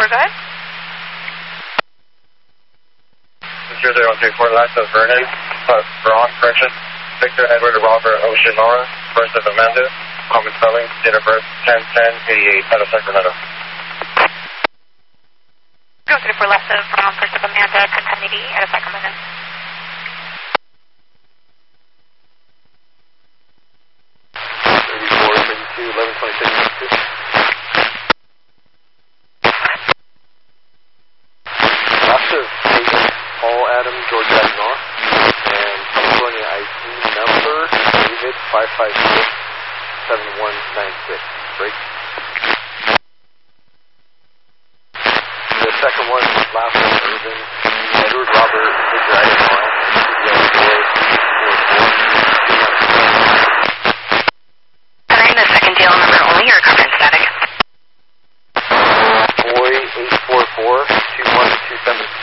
go ahead. 0034, last of Vernon, Ron, correction. Victor Edward Robert Oceanora, first of Amanda, common spelling, date of birth 10/10/88 out of Sacramento. Go 34, last of Ron, first of Amanda, 10/10/88 out of Sacramento. Last of Peyton, Paul Adam, George Adenor, and California ID number David 556-7196. Break. The second one, last one, Irvin, Edward Robert, Victor Adenor, And the second deal number only, or current static? Boy 844-21276.